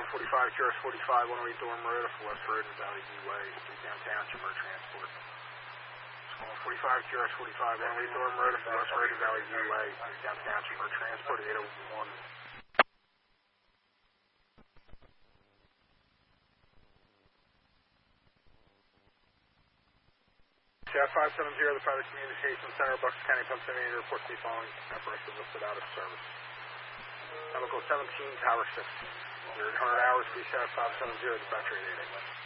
QRS 45, QRS 45, 108 Durham Road, off West Road in Valley View Way, Town Township, motor transport. 45, QRS 45, 108 Durham Road, off West Road in Valley View Way, Town Township, motor transport, 801. Chat 570, the Private Communications Center, Bucks County, Pennsylvania, reports the following apparatus listed out of service. Chemical 17, Tower 16. 100 hours, PCAT 570, dispatch rate 881.